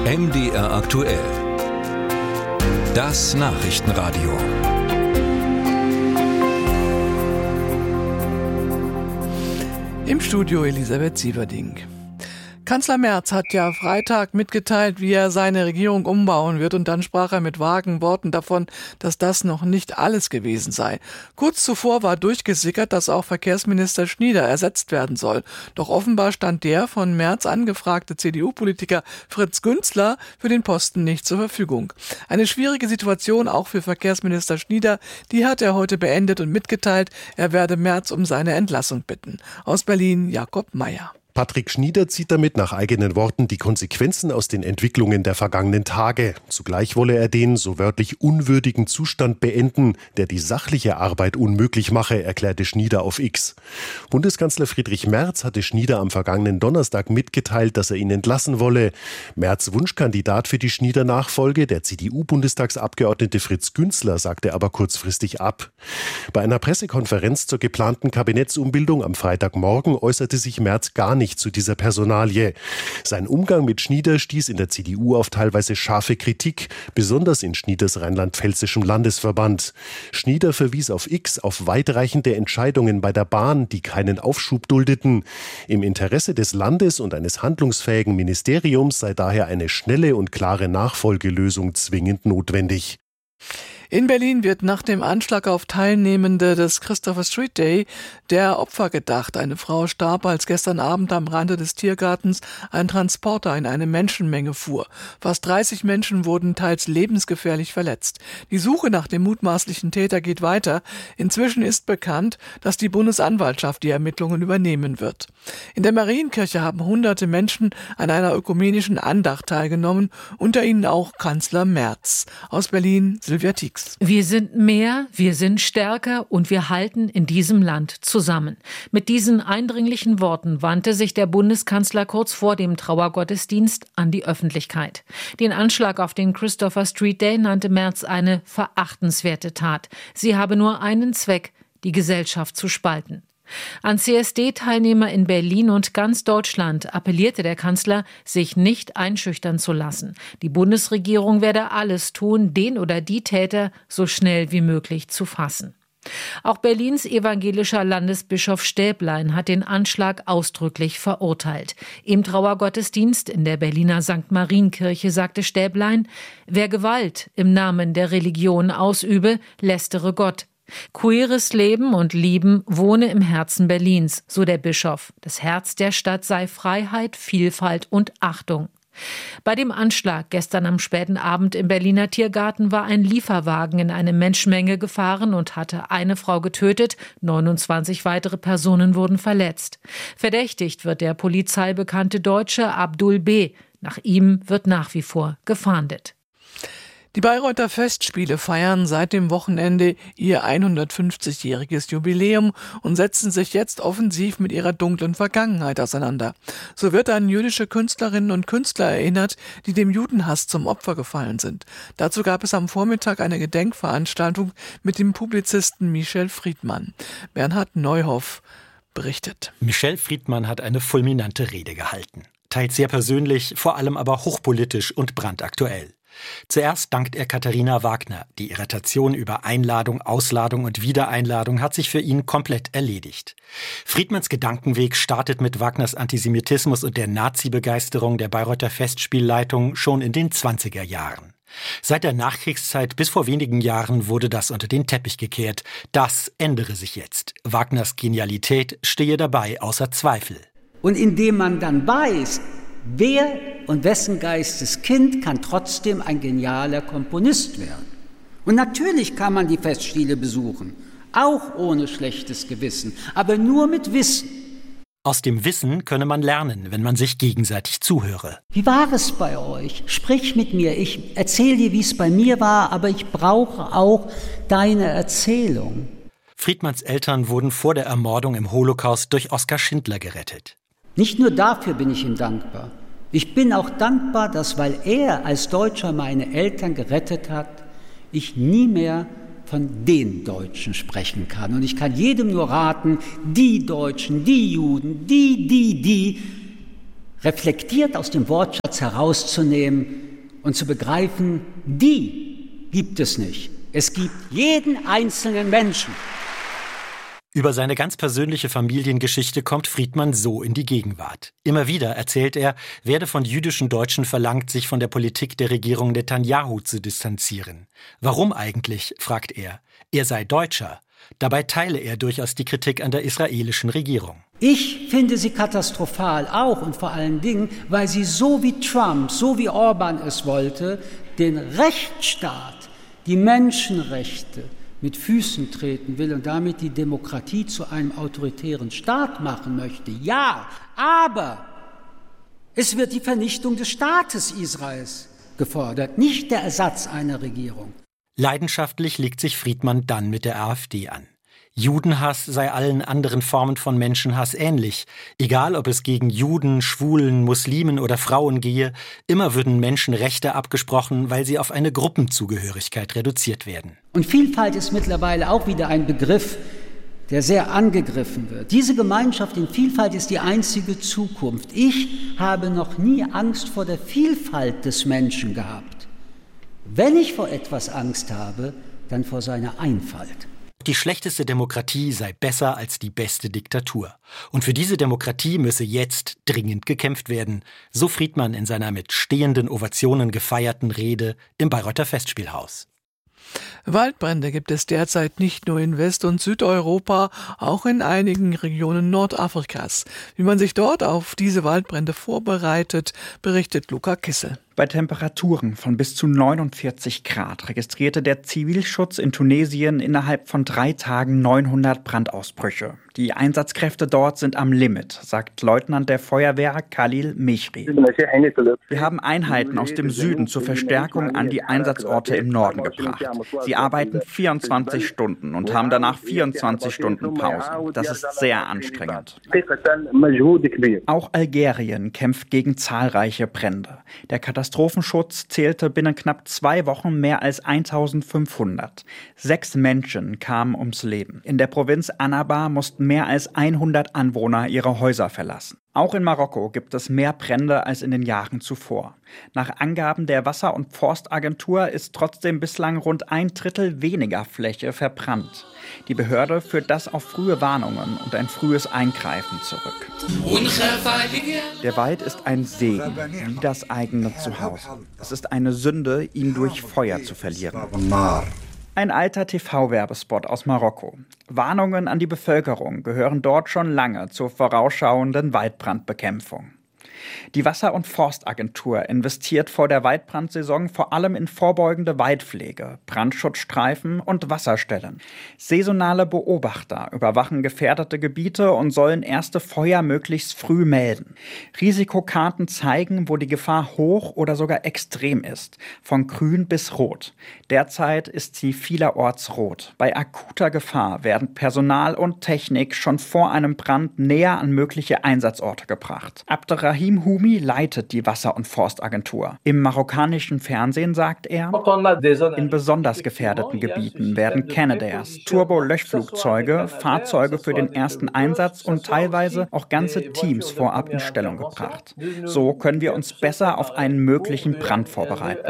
MDR aktuell. Das Nachrichtenradio. Im Studio Elisabeth Sieverding. Kanzler Merz hat ja Freitag mitgeteilt, wie er seine Regierung umbauen wird, und dann sprach er mit vagen Worten davon, dass das noch nicht alles gewesen sei. Kurz zuvor war durchgesickert, dass auch Verkehrsminister Schnieder ersetzt werden soll. Doch offenbar stand der von Merz angefragte CDU-Politiker Fritz Günzler für den Posten nicht zur Verfügung. Eine schwierige Situation auch für Verkehrsminister Schnieder, die hat er heute beendet und mitgeteilt, er werde Merz um seine Entlassung bitten. Aus Berlin Jakob Meyer. Patrick Schnieder zieht damit nach eigenen Worten die Konsequenzen aus den Entwicklungen der vergangenen Tage. Zugleich wolle er den, so wörtlich, unwürdigen Zustand beenden, der die sachliche Arbeit unmöglich mache, erklärte Schnieder auf X. Bundeskanzler Friedrich Merz hatte Schnieder am vergangenen Donnerstag mitgeteilt, dass er ihn entlassen wolle. Merz' Wunschkandidat für die Schnieder-Nachfolge, der CDU-Bundestagsabgeordnete Fritz Günzler, sagte aber kurzfristig ab. Bei einer Pressekonferenz zur geplanten Kabinettsumbildung am Freitagmorgen äußerte sich Merz gar nicht zu dieser Personalie. Sein Umgang mit Schnieder stieß in der CDU auf teilweise scharfe Kritik, besonders in Schnieders rheinland-pfälzischem Landesverband. Schnieder verwies auf X auf weitreichende Entscheidungen bei der Bahn, die keinen Aufschub duldeten. Im Interesse des Landes und eines handlungsfähigen Ministeriums sei daher eine schnelle und klare Nachfolgelösung zwingend notwendig. In Berlin wird nach dem Anschlag auf Teilnehmende des Christopher Street Day der Opfer gedacht. Eine Frau starb, als gestern Abend am Rande des Tiergartens ein Transporter in eine Menschenmenge fuhr. Fast 30 Menschen wurden teils lebensgefährlich verletzt. Die Suche nach dem mutmaßlichen Täter geht weiter. Inzwischen ist bekannt, dass die Bundesanwaltschaft die Ermittlungen übernehmen wird. In der Marienkirche haben hunderte Menschen an einer ökumenischen Andacht teilgenommen, unter ihnen auch Kanzler Merz. Aus Berlin Silvia Tieks. Wir sind mehr, wir sind stärker und wir halten in diesem Land zusammen. Mit diesen eindringlichen Worten wandte sich der Bundeskanzler kurz vor dem Trauergottesdienst an die Öffentlichkeit. Den Anschlag auf den Christopher Street Day nannte Merz eine verachtenswerte Tat. Sie habe nur einen Zweck, die Gesellschaft zu spalten. An CSD-Teilnehmer in Berlin und ganz Deutschland appellierte der Kanzler, sich nicht einschüchtern zu lassen. Die Bundesregierung werde alles tun, den oder die Täter so schnell wie möglich zu fassen. Auch Berlins evangelischer Landesbischof Stäblein hat den Anschlag ausdrücklich verurteilt. Im Trauergottesdienst in der Berliner St. Marienkirche sagte Stäblein, wer Gewalt im Namen der Religion ausübe, lästere Gott. Queeres Leben und Lieben wohne im Herzen Berlins, so der Bischof. Das Herz der Stadt sei Freiheit, Vielfalt und Achtung. Bei dem Anschlag gestern am späten Abend im Berliner Tiergarten war ein Lieferwagen in eine Menschenmenge gefahren und hatte eine Frau getötet, 29 weitere Personen wurden verletzt. Verdächtigt wird der Polizei bekannte Deutsche Abdul B. Nach ihm wird nach wie vor gefahndet. Die Bayreuther Festspiele feiern seit dem Wochenende ihr 150-jähriges Jubiläum und setzen sich jetzt offensiv mit ihrer dunklen Vergangenheit auseinander. So wird an jüdische Künstlerinnen und Künstler erinnert, die dem Judenhass zum Opfer gefallen sind. Dazu gab es am Vormittag eine Gedenkveranstaltung mit dem Publizisten Michel Friedmann. Bernhard Neuhoff berichtet. Michel Friedmann hat eine fulminante Rede gehalten. Teils sehr persönlich, vor allem aber hochpolitisch und brandaktuell. Zuerst dankt er Katharina Wagner. Die Irritation über Einladung, Ausladung und Wiedereinladung hat sich für ihn komplett erledigt. Friedmanns Gedankenweg startet mit Wagners Antisemitismus und der Nazi-Begeisterung der Bayreuther Festspielleitung schon in den 20er Jahren. Seit der Nachkriegszeit bis vor wenigen Jahren wurde das unter den Teppich gekehrt. Das ändere sich jetzt. Wagners Genialität stehe dabei außer Zweifel. Und indem man dann weiß, wer und wessen Geisteskind kann trotzdem ein genialer Komponist werden. Und natürlich kann man die Festspiele besuchen, auch ohne schlechtes Gewissen, aber nur mit Wissen. Aus dem Wissen könne man lernen, wenn man sich gegenseitig zuhöre. Wie war es bei euch? Sprich mit mir. Ich erzähle dir, wie es bei mir war, aber ich brauche auch deine Erzählung. Friedmanns Eltern wurden vor der Ermordung im Holocaust durch Oskar Schindler gerettet. Nicht nur dafür bin ich ihm dankbar. Ich bin auch dankbar, dass, weil er als Deutscher meine Eltern gerettet hat, ich nie mehr von den Deutschen sprechen kann. Und ich kann jedem nur raten, die Deutschen, die Juden, die, reflektiert aus dem Wortschatz herauszunehmen und zu begreifen, die gibt es nicht. Es gibt jeden einzelnen Menschen. Über seine ganz persönliche Familiengeschichte kommt Friedmann so in die Gegenwart. Immer wieder, erzählt er, werde von jüdischen Deutschen verlangt, sich von der Politik der Regierung Netanyahu zu distanzieren. Warum eigentlich, fragt er. Er sei Deutscher. Dabei teile er durchaus die Kritik an der israelischen Regierung. Ich finde sie katastrophal, auch und vor allen Dingen, weil sie so wie Trump, so wie Orban es wollte, den Rechtsstaat, die Menschenrechte mit Füßen treten will und damit die Demokratie zu einem autoritären Staat machen möchte. Ja, aber es wird die Vernichtung des Staates Israels gefordert, nicht der Ersatz einer Regierung. Leidenschaftlich legt sich Friedmann dann mit der AfD an. Judenhass sei allen anderen Formen von Menschenhass ähnlich. Egal, ob es gegen Juden, Schwulen, Muslimen oder Frauen gehe, immer würden Menschenrechte abgesprochen, weil sie auf eine Gruppenzugehörigkeit reduziert werden. Und Vielfalt ist mittlerweile auch wieder ein Begriff, der sehr angegriffen wird. Diese Gemeinschaft in Vielfalt ist die einzige Zukunft. Ich habe noch nie Angst vor der Vielfalt des Menschen gehabt. Wenn ich vor etwas Angst habe, dann vor seiner Einfalt. Die schlechteste Demokratie sei besser als die beste Diktatur. Und für diese Demokratie müsse jetzt dringend gekämpft werden, so Friedmann in seiner mit stehenden Ovationen gefeierten Rede im Bayreuther Festspielhaus. Waldbrände gibt es derzeit nicht nur in West- und Südeuropa, auch in einigen Regionen Nordafrikas. Wie man sich dort auf diese Waldbrände vorbereitet, berichtet Luca Kissel. Bei Temperaturen von bis zu 49 Grad registrierte der Zivilschutz in Tunesien innerhalb von 3 Tagen 900 Brandausbrüche. Die Einsatzkräfte dort sind am Limit, sagt Leutnant der Feuerwehr Khalil Mechri. Wir haben Einheiten aus dem Süden zur Verstärkung an die Einsatzorte im Norden gebracht. Sie arbeiten 24 Stunden und haben danach 24 Stunden Pause. Das ist sehr anstrengend. Auch Algerien kämpft gegen zahlreiche Brände. Der Katastrophenschutz zählte binnen knapp 2 Wochen mehr als 1500. 6 Menschen kamen ums Leben. In der Provinz Annaba mussten mehr als 100 Anwohner ihre Häuser verlassen. Auch in Marokko gibt es mehr Brände als in den Jahren zuvor. Nach Angaben der Wasser- und Forstagentur ist trotzdem bislang rund 1/3 weniger Fläche verbrannt. Die Behörde führt das auf frühe Warnungen und ein frühes Eingreifen zurück. Der Wald ist ein Segen, wie das eigene Zuhause. Es ist eine Sünde, ihn durch Feuer zu verlieren. Ein alter TV-Werbespot aus Marokko. Warnungen an die Bevölkerung gehören dort schon lange zur vorausschauenden Waldbrandbekämpfung. Die Wasser- und Forstagentur investiert vor der Waldbrandsaison vor allem in vorbeugende Waldpflege, Brandschutzstreifen und Wasserstellen. Saisonale Beobachter überwachen gefährdete Gebiete und sollen erste Feuer möglichst früh melden. Risikokarten zeigen, wo die Gefahr hoch oder sogar extrem ist, von grün bis rot. Derzeit ist sie vielerorts rot. Bei akuter Gefahr werden Personal und Technik schon vor einem Brand näher an mögliche Einsatzorte gebracht. Abderrahim Humi leitet die Wasser- und Forstagentur. Im marokkanischen Fernsehen sagt er, in besonders gefährdeten Gebieten werden Canadairs, Turbo-Löschflugzeuge, Fahrzeuge für den ersten Einsatz und teilweise auch ganze Teams vorab in Stellung gebracht. So können wir uns besser auf einen möglichen Brand vorbereiten.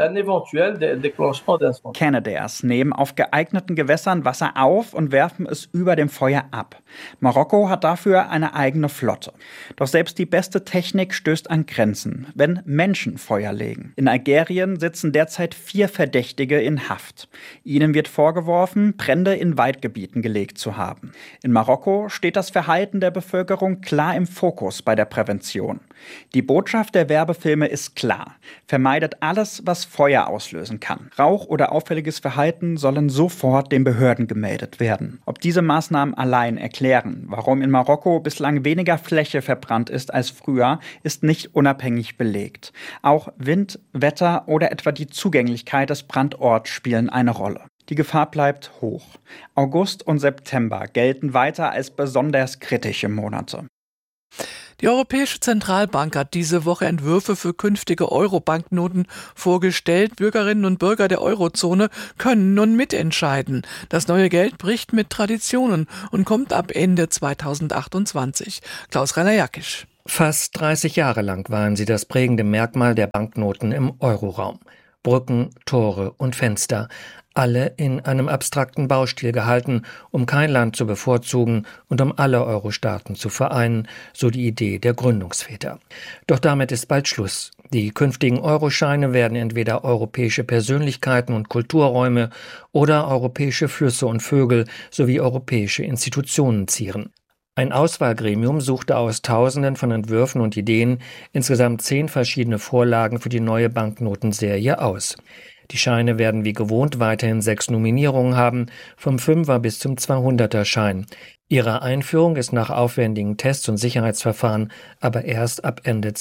Canadairs nehmen auf geeigneten Gewässern Wasser auf und werfen es über dem Feuer ab. Marokko hat dafür eine eigene Flotte. Doch selbst die beste Technik stößt an Grenzen, wenn Menschen Feuer legen. In Algerien sitzen derzeit 4 Verdächtige in Haft. Ihnen wird vorgeworfen, Brände in Waldgebieten gelegt zu haben. In Marokko steht das Verhalten der Bevölkerung klar im Fokus bei der Prävention. Die Botschaft der Werbefilme ist klar: Vermeidet alles, was Feuer auslösen kann. Rauch oder auffälliges Verhalten sollen sofort den Behörden gemeldet werden. Ob diese Maßnahmen allein erklären, warum in Marokko bislang weniger Fläche verbrannt ist als früher, ist nicht unabhängig belegt. Auch Wind, Wetter oder etwa die Zugänglichkeit des Brandorts spielen eine Rolle. Die Gefahr bleibt hoch. August und September gelten weiter als besonders kritische Monate. Die Europäische Zentralbank hat diese Woche Entwürfe für künftige Euro-Banknoten vorgestellt. Bürgerinnen und Bürger der Eurozone können nun mitentscheiden. Das neue Geld bricht mit Traditionen und kommt ab Ende 2028. Klaus Reiner-Jakisch. Fast 30 Jahre lang waren sie das prägende Merkmal der Banknoten im Euroraum. Brücken, Tore und Fenster, alle in einem abstrakten Baustil gehalten, um kein Land zu bevorzugen und um alle Euro-Staaten zu vereinen, so die Idee der Gründungsväter. Doch damit ist bald Schluss. Die künftigen Euroscheine werden entweder europäische Persönlichkeiten und Kulturräume oder europäische Flüsse und Vögel sowie europäische Institutionen zieren. Ein Auswahlgremium suchte aus Tausenden von Entwürfen und Ideen insgesamt 10 verschiedene Vorlagen für die neue Banknotenserie aus. Die Scheine werden wie gewohnt weiterhin 6 Nominierungen haben, vom 5er bis zum 200er Schein. Ihre Einführung ist nach aufwendigen Tests und Sicherheitsverfahren aber erst ab Ende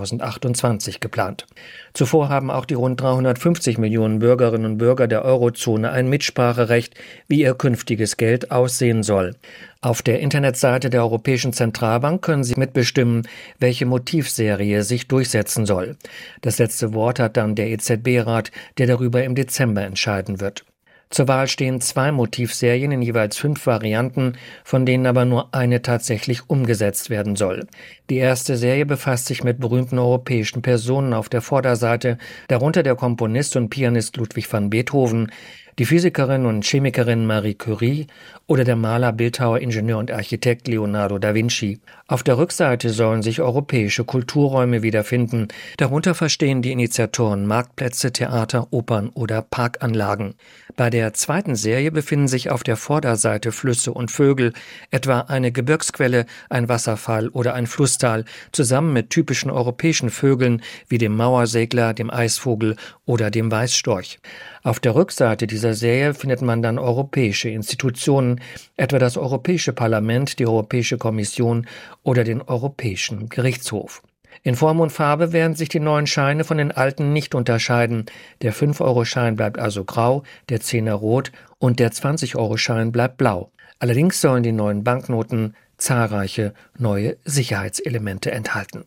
2028 geplant. Zuvor haben auch die rund 350 Millionen Bürgerinnen und Bürger der Eurozone ein Mitspracherecht, wie ihr künftiges Geld aussehen soll. Auf der Internetseite der Europäischen Zentralbank können Sie mitbestimmen, welche Motivserie sich durchsetzen soll. Das letzte Wort hat dann der EZB-Rat, der darüber im Dezember entscheiden wird. Zur Wahl stehen 2 Motivserien in jeweils 5 Varianten, von denen aber nur eine tatsächlich umgesetzt werden soll. Die erste Serie befasst sich mit berühmten europäischen Personen auf der Vorderseite, darunter der Komponist und Pianist Ludwig van Beethoven, die Physikerin und Chemikerin Marie Curie oder der Maler, Bildhauer, Ingenieur und Architekt Leonardo da Vinci. Auf der Rückseite sollen sich europäische Kulturräume wiederfinden. Darunter verstehen die Initiatoren Marktplätze, Theater, Opern oder Parkanlagen. Bei der zweiten Serie befinden sich auf der Vorderseite Flüsse und Vögel, etwa eine Gebirgsquelle, ein Wasserfall oder ein Flusstal, zusammen mit typischen europäischen Vögeln wie dem Mauersegler, dem Eisvogel oder dem Weißstorch. Auf der Rückseite dieser Serie findet man dann europäische Institutionen, etwa das Europäische Parlament, die Europäische Kommission oder den Europäischen Gerichtshof. In Form und Farbe werden sich die neuen Scheine von den alten nicht unterscheiden. Der 5-Euro-Schein bleibt also grau, der 10er rot und der 20-Euro-Schein bleibt blau. Allerdings sollen die neuen Banknoten zahlreiche neue Sicherheitselemente enthalten.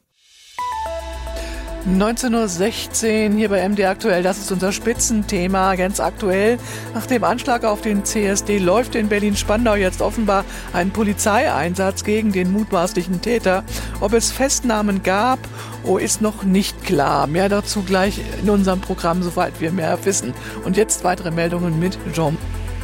19:16 Uhr hier bei MDR aktuell, das ist unser Spitzenthema, ganz aktuell. Nach dem Anschlag auf den CSD läuft in Berlin-Spandau jetzt offenbar ein Polizeieinsatz gegen den mutmaßlichen Täter. Ob es Festnahmen gab, ist noch nicht klar. Mehr dazu gleich in unserem Programm, soweit wir mehr wissen. Und jetzt weitere Meldungen mit Jean.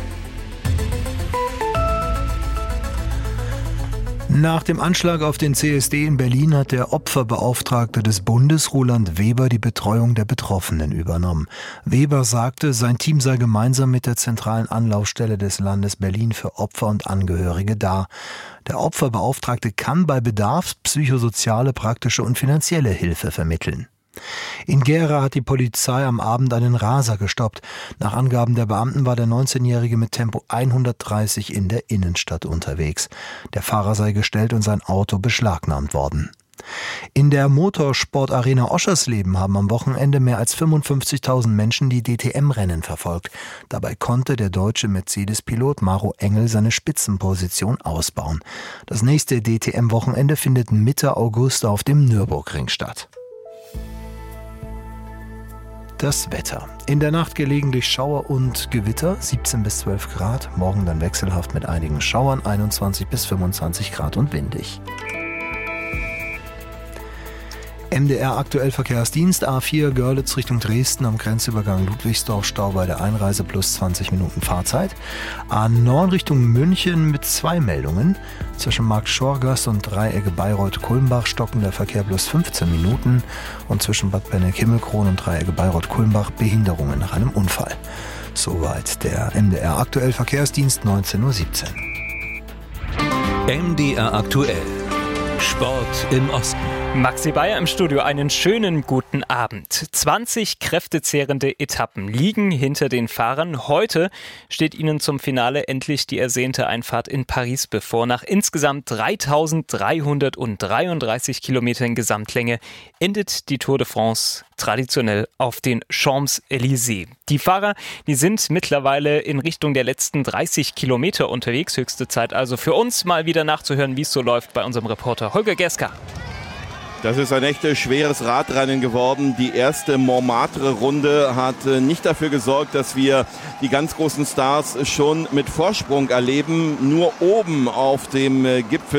Nach dem Anschlag auf den CSD in Berlin hat der Opferbeauftragte des Bundes, Roland Weber, die Betreuung der Betroffenen übernommen. Weber sagte, sein Team sei gemeinsam mit der zentralen Anlaufstelle des Landes Berlin für Opfer und Angehörige da. Der Opferbeauftragte kann bei Bedarf psychosoziale, praktische und finanzielle Hilfe vermitteln. In Gera hat die Polizei am Abend einen Raser gestoppt. Nach Angaben der Beamten war der 19-Jährige mit Tempo 130 in der Innenstadt unterwegs. Der Fahrer sei gestellt und sein Auto beschlagnahmt worden. In der Motorsportarena Oschersleben haben am Wochenende mehr als 55.000 Menschen die DTM-Rennen verfolgt. Dabei konnte der deutsche Mercedes-Pilot Maro Engel seine Spitzenposition ausbauen. Das nächste DTM-Wochenende findet Mitte August auf dem Nürburgring statt. Das Wetter. In der Nacht gelegentlich Schauer und Gewitter, 17 bis 12 Grad. Morgen dann wechselhaft mit einigen Schauern, 21 bis 25 Grad und windig. MDR aktuell Verkehrsdienst, A4 Görlitz Richtung Dresden am Grenzübergang Ludwigsdorf, Stau bei der Einreise plus 20 Minuten Fahrzeit. A9 Richtung München mit 2 Meldungen. Zwischen Markt Schorgast und Dreiecke Bayreuth-Kulmbach stocken der Verkehr plus 15 Minuten. Und zwischen Bad Benneck-Himmelkron und Dreiecke Bayreuth-Kulmbach Behinderungen nach einem Unfall. Soweit der MDR aktuell Verkehrsdienst, 19:17 Uhr. MDR aktuell. Sport im Osten. Maxi Bayer im Studio, einen schönen guten Abend. 20 kräftezehrende Etappen liegen hinter den Fahrern. Heute steht ihnen zum Finale endlich die ersehnte Einfahrt in Paris bevor. Nach insgesamt 3.333 Kilometern Gesamtlänge endet die Tour de France traditionell auf den Champs-Élysées. Die Fahrer, die sind mittlerweile in Richtung der letzten 30 Kilometer unterwegs. Höchste Zeit also für uns, mal wieder nachzuhören, wie es so läuft bei unserem Reporter Holger Geska. Das ist ein echtes schweres Radrennen geworden. Die erste Montmartre-Runde hat nicht dafür gesorgt, dass wir die ganz großen Stars schon mit Vorsprung erleben. Nur oben auf dem Gipfel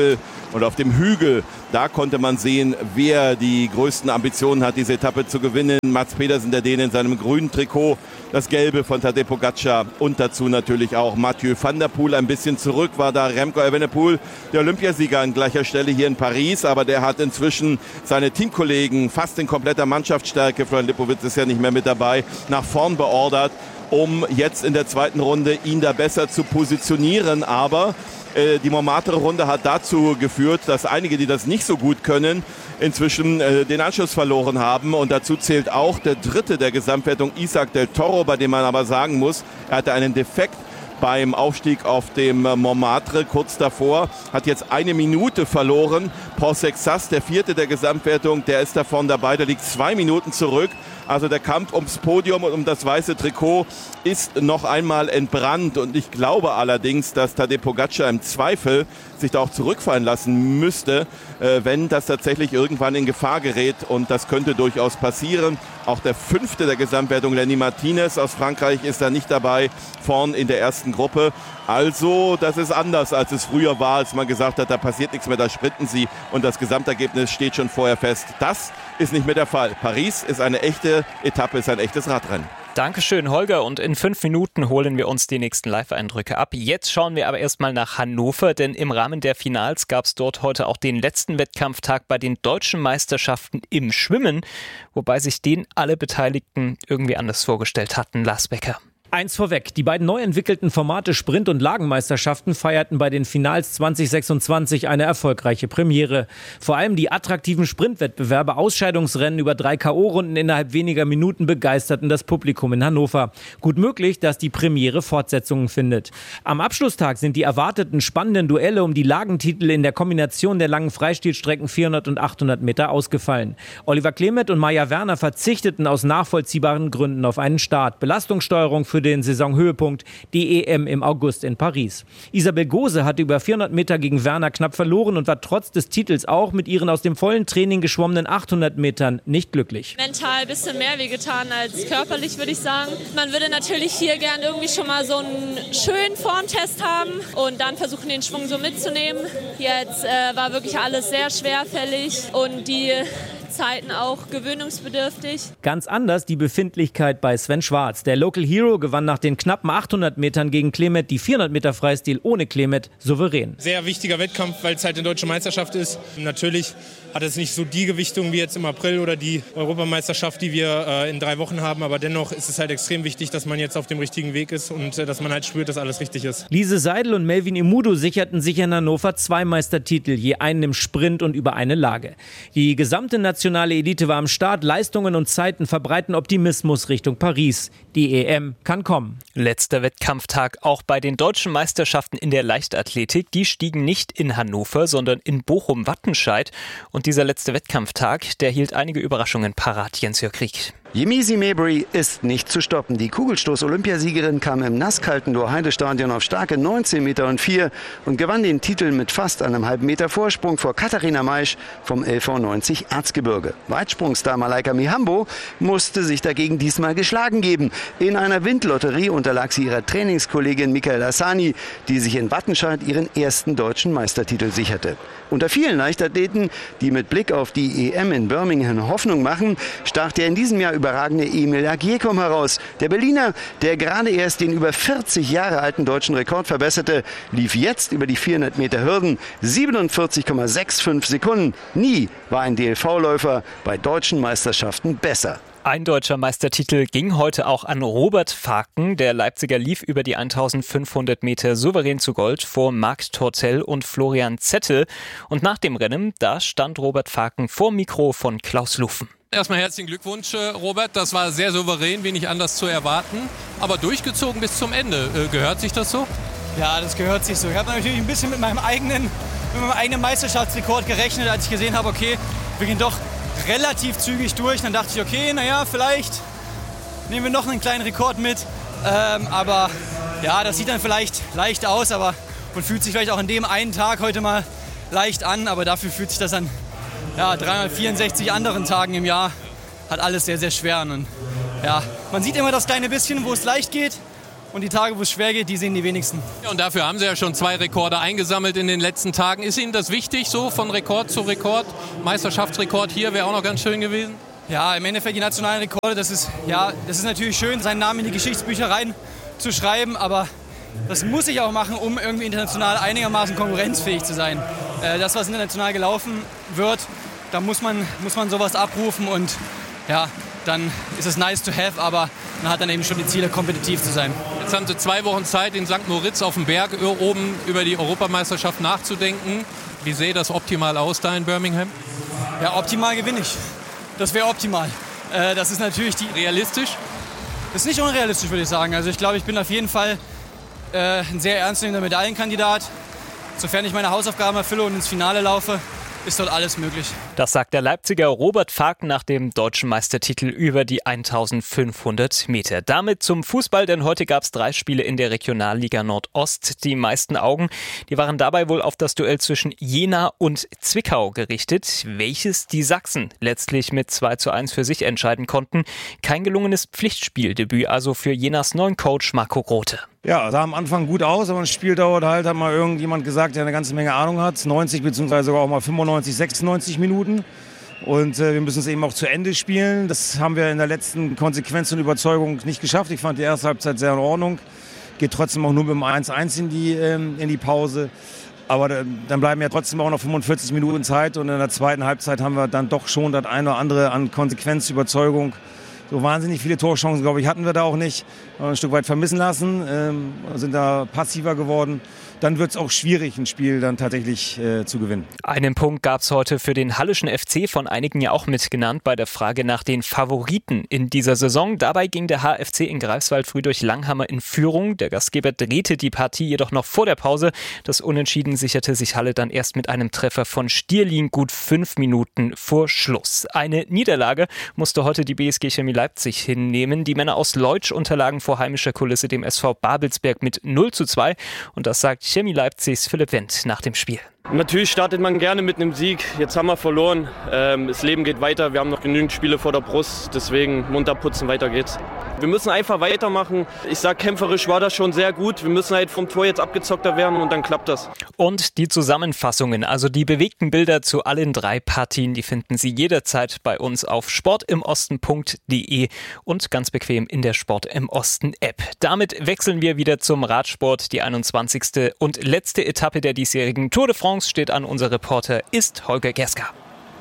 Und auf dem Hügel, da konnte man sehen, wer die größten Ambitionen hat, diese Etappe zu gewinnen. Mats Pedersen, der Däne in seinem grünen Trikot, das Gelbe von Tadej Pogačar und dazu natürlich auch Mathieu van der Poel. Ein bisschen zurück war da Remco Evenepoel, der Olympiasieger an gleicher Stelle hier in Paris. Aber der hat inzwischen seine Teamkollegen fast in kompletter Mannschaftsstärke, Florian Lipowitz ist ja nicht mehr mit dabei, nach vorn beordert, um jetzt in der zweiten Runde ihn da besser zu positionieren. Aber die Montmartre-Runde hat dazu geführt, dass einige, die das nicht so gut können, inzwischen den Anschluss verloren haben. Und dazu zählt auch der Dritte der Gesamtwertung, Isaac del Toro, bei dem man aber sagen muss, er hatte einen Defekt beim Aufstieg auf dem Montmartre kurz davor, hat jetzt 1 Minute verloren. Paul Sexas, der Vierte der Gesamtwertung, der ist davon dabei, der liegt 2 Minuten zurück. Also der Kampf ums Podium und um das weiße Trikot ist noch einmal entbrannt. Und ich glaube allerdings, dass Tadej Pogačar im Zweifel sich da auch zurückfallen lassen müsste, wenn das tatsächlich irgendwann in Gefahr gerät. Und das könnte durchaus passieren. Auch der Fünfte der Gesamtwertung, Lenny Martinez aus Frankreich, ist da nicht dabei, vorn in der ersten Gruppe. Also das ist anders, als es früher war, als man gesagt hat, da passiert nichts mehr, da sprinten sie und das Gesamtergebnis steht schon vorher fest. Das ist nicht mehr der Fall. Paris ist eine echte Etappe, ist ein echtes Radrennen. Dankeschön, Holger. Und in 5 Minuten holen wir uns die nächsten Live-Eindrücke ab. Jetzt schauen wir aber erstmal nach Hannover, denn im Rahmen der Finals gab es dort heute auch den letzten Wettkampftag bei den deutschen Meisterschaften im Schwimmen, wobei sich den alle Beteiligten irgendwie anders vorgestellt hatten. Lars Becker. Eins vorweg, die beiden neu entwickelten Formate Sprint- und Lagenmeisterschaften feierten bei den Finals 2026 eine erfolgreiche Premiere. Vor allem die attraktiven Sprintwettbewerbe, Ausscheidungsrennen über 3 K.O.-Runden innerhalb weniger Minuten begeisterten das Publikum in Hannover. Gut möglich, dass die Premiere Fortsetzungen findet. Am Abschlusstag sind die erwarteten spannenden Duelle um die Lagentitel in der Kombination der langen Freistilstrecken 400 und 800 Meter ausgefallen. Oliver Klemet und Maja Werner verzichteten aus nachvollziehbaren Gründen auf einen Start. Belastungssteuerung für den Saisonhöhepunkt, die EM im August in Paris. Isabel Gose hatte über 400 Meter gegen Werner knapp verloren und war trotz des Titels auch mit ihren aus dem vollen Training geschwommenen 800 Metern nicht glücklich. Mental ein bisschen mehr wehgetan als körperlich, würde ich sagen. Man würde natürlich hier gern irgendwie schon mal so einen schönen Formtest haben und dann versuchen, den Schwung so mitzunehmen. Jetzt war wirklich alles sehr schwerfällig und die Zeiten auch gewöhnungsbedürftig. Ganz anders die Befindlichkeit bei Sven Schwarz. Der Local Hero gewann nach den knappen 800 Metern gegen Klemet die 400 Meter Freistil ohne Klemet souverän. Sehr wichtiger Wettkampf, weil es halt eine deutsche Meisterschaft ist. Natürlich hat es nicht so die Gewichtung wie jetzt im April oder die Europameisterschaft, die wir in 3 Wochen haben. Aber dennoch ist es halt extrem wichtig, dass man jetzt auf dem richtigen Weg ist und dass man halt spürt, dass alles richtig ist. Lise Seidel und Melvin Imudu sicherten sich in Hannover 2 Meistertitel, je einen im Sprint und über eine Lage. Die gesamte nationale Elite war am Start. Leistungen und Zeiten verbreiten Optimismus Richtung Paris. Die EM kann kommen. Letzter Wettkampftag auch bei den deutschen Meisterschaften in der Leichtathletik. Die stiegen nicht in Hannover, sondern in Bochum-Wattenscheid. Und dieser letzte Wettkampftag, der hielt einige Überraschungen parat. Jens-Jörg Krieg. Yemisi Mabry ist nicht zu stoppen. Die Kugelstoß-Olympiasiegerin kam im nasskalten Dor-Heide-Stadion auf starke 19,04 Meter und gewann den Titel mit fast einem halben Meter Vorsprung vor Katharina Maisch vom LV90 Erzgebirge. Weitsprungstar Malaika Mihambo musste sich dagegen diesmal geschlagen geben. In einer Windlotterie unterlag sie ihrer Trainingskollegin Michaela Hassani, die sich in Wattenscheid ihren ersten deutschen Meistertitel sicherte. Unter vielen Leichtathleten, die mit Blick auf die EM in Birmingham Hoffnung machen, stach der in diesem Jahr überragende Emil Agiekom heraus. Der Berliner, der gerade erst den über 40 Jahre alten deutschen Rekord verbesserte, lief jetzt über die 400 Meter Hürden 47,65 Sekunden. Nie war ein DLV-Läufer bei deutschen Meisterschaften besser. Ein deutscher Meistertitel ging heute auch an Robert Faken. Der Leipziger lief über die 1500 Meter souverän zu Gold vor Marc Tortel und Florian Zettel. Und nach dem Rennen, da stand Robert Faken vor Mikro von Klaus Luffen. Erstmal herzlichen Glückwunsch, Robert. Das war sehr souverän, wenig anders zu erwarten. Aber durchgezogen bis zum Ende. Gehört sich das so? Ja, das gehört sich so. Ich habe natürlich ein bisschen mit meinem eigenen Meisterschaftsrekord gerechnet, als ich gesehen habe, okay, wir gehen doch relativ zügig durch. Dann dachte ich, okay, naja, vielleicht nehmen wir noch einen kleinen Rekord mit. Aber ja, das sieht dann vielleicht leicht aus und fühlt sich vielleicht auch an dem einen Tag heute mal leicht an. Aber dafür fühlt sich das an 364 anderen Tagen im Jahr halt alles sehr, sehr schwer an. Und ja, man sieht immer das kleine bisschen, wo es leicht geht. Und die Tage, wo es schwer geht, die sehen die wenigsten. Ja, und dafür haben Sie ja schon 2 Rekorde eingesammelt in den letzten Tagen. Ist Ihnen das wichtig, so von Rekord zu Rekord? Meisterschaftsrekord hier wäre auch noch ganz schön gewesen. Ja, im Endeffekt die nationalen Rekorde, das ist natürlich schön, seinen Namen in die Geschichtsbücher reinzuschreiben, aber das muss ich auch machen, um irgendwie international einigermaßen konkurrenzfähig zu sein. Das, was international gelaufen wird, da muss man sowas abrufen und ja, dann ist es nice to have, aber man hat dann eben schon die Ziele, kompetitiv zu sein. Jetzt haben Sie 2 Wochen Zeit, in St. Moritz auf dem Berg oben über die Europameisterschaft nachzudenken. Wie sähe das optimal aus da in Birmingham? Ja, optimal gewinne ich. Das wäre optimal. Das ist natürlich realistisch? Das ist nicht unrealistisch, würde ich sagen. Also ich glaube, ich bin auf jeden Fall ein sehr ernstzunehmender Medaillenkandidat. Sofern ich meine Hausaufgaben erfülle und ins Finale laufe, ist dort alles möglich. Das sagt der Leipziger Robert Fark nach dem deutschen Meistertitel über die 1500 Meter. Damit zum Fußball, denn heute gab es 3 Spiele in der Regionalliga Nordost. Die meisten Augen, die waren dabei wohl auf das Duell zwischen Jena und Zwickau gerichtet, welches die Sachsen letztlich mit 2:1 für sich entscheiden konnten. Kein gelungenes Pflichtspieldebüt also für Jenas neuen Coach Marco Grote. Ja, sah am Anfang gut aus, aber ein Spiel dauert halt, hat mal irgendjemand gesagt, der eine ganze Menge Ahnung hat. 90 bzw. sogar auch mal 95, 96 Minuten. Und wir müssen es eben auch zu Ende spielen. Das haben wir in der letzten Konsequenz und Überzeugung nicht geschafft. Ich fand die erste Halbzeit sehr in Ordnung. Geht trotzdem auch nur mit dem 1:1 in die Pause. Aber dann bleiben ja trotzdem auch noch 45 Minuten Zeit. Und in der zweiten Halbzeit haben wir dann doch schon das eine oder andere an Konsequenz, Überzeugung. So wahnsinnig viele Torchancen, glaube ich, hatten wir da auch nicht. Ein Stück weit vermissen lassen, sind da passiver geworden. Dann wird es auch schwierig, ein Spiel dann tatsächlich zu gewinnen. Einen Punkt gab es heute für den Halleschen FC, von einigen ja auch mitgenannt, bei der Frage nach den Favoriten in dieser Saison. Dabei ging der HFC in Greifswald früh durch Langhammer in Führung. Der Gastgeber drehte die Partie jedoch noch vor der Pause. Das Unentschieden sicherte sich Halle dann erst mit einem Treffer von Stierlin gut 5 Minuten vor Schluss. Eine Niederlage musste heute die BSG Chemie Leipzig hinnehmen. Die Männer aus Leutsch unterlagen vor heimischer Kulisse dem SV Babelsberg mit 0:2. Und das sagt Chemie Leipzigs Philipp Wendt nach dem Spiel. Natürlich startet man gerne mit einem Sieg. Jetzt haben wir verloren. Das Leben geht weiter. Wir haben noch genügend Spiele vor der Brust. Deswegen munter putzen, weiter geht's. Wir müssen einfach weitermachen. Ich sag, kämpferisch war das schon sehr gut. Wir müssen halt vom Tor jetzt abgezockter werden und dann klappt das. Und die Zusammenfassungen, also die bewegten Bilder zu allen 3 Partien, die finden Sie jederzeit bei uns auf sportimosten.de und ganz bequem in der Sport im Osten App. Damit wechseln wir wieder zum Radsport. Die 21. und letzte Etappe der diesjährigen Tour de France steht an. Unser Reporter ist Holger Gerska.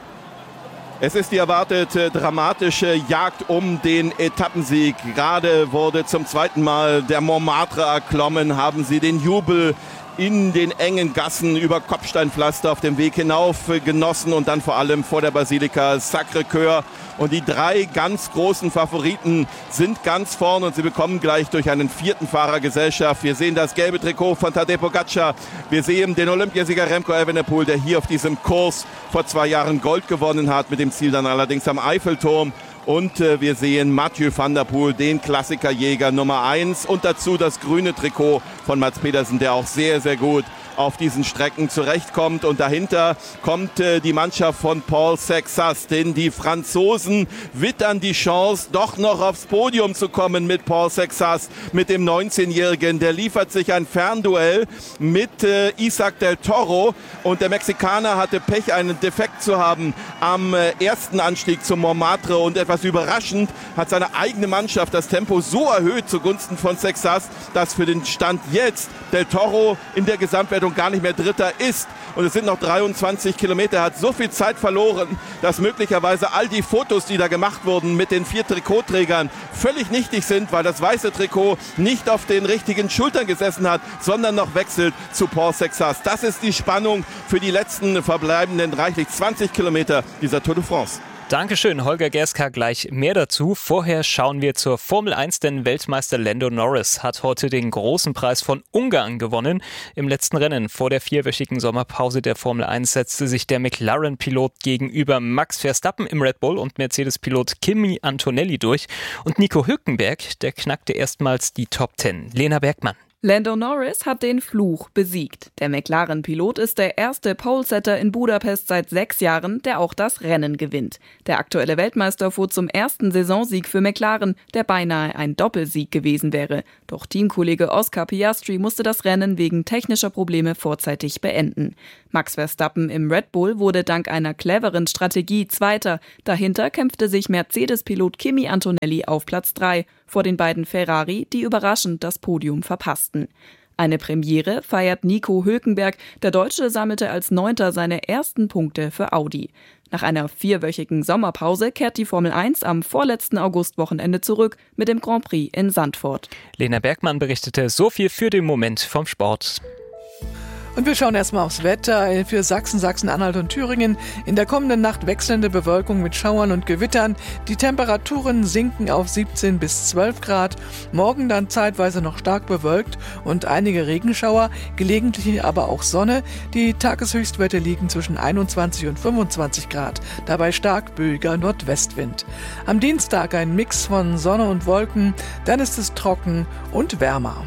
Es ist die erwartet dramatische Jagd um den Etappensieg. Gerade wurde zum 2. Mal der Montmartre erklommen, haben Sie den Jubel in den engen Gassen über Kopfsteinpflaster auf dem Weg hinauf genossen und dann vor allem vor der Basilika Sacré-Cœur. Und die 3 ganz großen Favoriten sind ganz vorn und sie bekommen gleich durch einen 4. Fahrer Gesellschaft. Wir sehen das gelbe Trikot von Tadej Pogačar. Wir sehen den Olympiasieger Remco Evenepoel, der hier auf diesem Kurs vor 2 Jahren Gold gewonnen hat, mit dem Ziel dann allerdings am Eiffelturm. Und wir sehen Mathieu van der Poel, den Klassikerjäger Nummer 1. Und dazu das grüne Trikot von Mads Pedersen, der auch sehr, sehr gut auf diesen Strecken zurechtkommt. Und dahinter kommt die Mannschaft von Paul Sexas, denn die Franzosen wittern die Chance, doch noch aufs Podium zu kommen mit Paul Sexas, mit dem 19-Jährigen. Der liefert sich ein Fernduell mit Isaac del Toro und der Mexikaner hatte Pech, einen Defekt zu haben am ersten Anstieg zum Montmartre und etwas überraschend hat seine eigene Mannschaft das Tempo so erhöht zugunsten von Sexas, dass für den Stand jetzt del Toro in der Gesamtwertung gar nicht mehr Dritter ist. Und es sind noch 23 Kilometer. Er hat so viel Zeit verloren, dass möglicherweise all die Fotos, die da gemacht wurden mit den 4 Trikotträgern, völlig nichtig sind, weil das weiße Trikot nicht auf den richtigen Schultern gesessen hat, sondern noch wechselt zu Paul Sexas. Das ist die Spannung für die letzten verbleibenden reichlich 20 Kilometer dieser Tour de France. Dankeschön, Holger Gerska, gleich mehr dazu. Vorher schauen wir zur Formel 1, denn Weltmeister Lando Norris hat heute den großen Preis von Ungarn gewonnen. Im letzten Rennen vor der 4-wöchigen Sommerpause der Formel 1 setzte sich der McLaren-Pilot gegenüber Max Verstappen im Red Bull und Mercedes-Pilot Kimi Antonelli durch. Und Nico Hülkenberg, der knackte erstmals die Top 10. Lena Bergmann. Lando Norris hat den Fluch besiegt. Der McLaren-Pilot ist der erste Polesetter in Budapest seit 6 Jahren, der auch das Rennen gewinnt. Der aktuelle Weltmeister fuhr zum ersten Saisonsieg für McLaren, der beinahe ein Doppelsieg gewesen wäre. Doch Teamkollege Oscar Piastri musste das Rennen wegen technischer Probleme vorzeitig beenden. Max Verstappen im Red Bull wurde dank einer cleveren Strategie Zweiter. Dahinter kämpfte sich Mercedes-Pilot Kimi Antonelli auf Platz 3 vor den beiden Ferrari, die überraschend das Podium verpassten. Eine Premiere feiert Nico Hülkenberg. Der Deutsche sammelte als 9. seine ersten Punkte für Audi. Nach einer 4-wöchigen Sommerpause kehrt die Formel 1 am vorletzten Augustwochenende zurück mit dem Grand Prix in Zandvoort. Lena Bergmann berichtete so viel für den Moment vom Sport. Und wir schauen erstmal aufs Wetter für Sachsen, Sachsen-Anhalt und Thüringen. In der kommenden Nacht wechselnde Bewölkung mit Schauern und Gewittern. Die Temperaturen sinken auf 17 bis 12 Grad. Morgen dann zeitweise noch stark bewölkt und einige Regenschauer, gelegentlich aber auch Sonne. Die Tageshöchstwerte liegen zwischen 21 und 25 Grad. Dabei stark böiger Nordwestwind. Am Dienstag ein Mix von Sonne und Wolken. Dann ist es trocken und wärmer.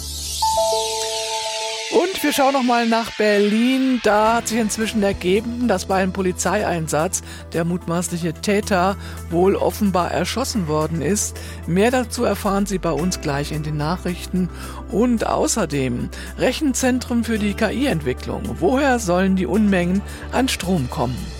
Und wir schauen nochmal nach Berlin. Da hat sich inzwischen ergeben, dass bei einem Polizeieinsatz der mutmaßliche Täter wohl offenbar erschossen worden ist. Mehr dazu erfahren Sie bei uns gleich in den Nachrichten. Und außerdem Rechenzentrum für die KI-Entwicklung. Woher sollen die Unmengen an Strom kommen?